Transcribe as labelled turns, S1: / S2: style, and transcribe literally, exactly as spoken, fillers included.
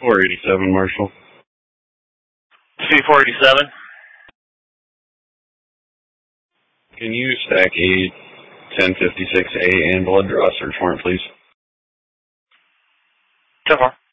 S1: four eighty-seven, Marshall.
S2: C four eighty-seven.
S1: Can you stack a ten fifty-six A and blood draw search warrant, please?
S2: So far.